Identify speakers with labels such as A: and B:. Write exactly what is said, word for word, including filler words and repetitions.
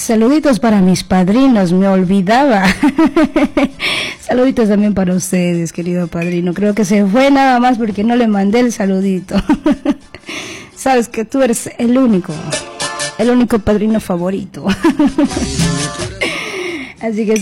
A: saluditos para mis padrinos, me olvidaba. Saluditos también para ustedes, querido padrino. Creo que se fue nada más porque no le mandé el saludito. Sabes que tú eres el único, el único padrino favorito. Así que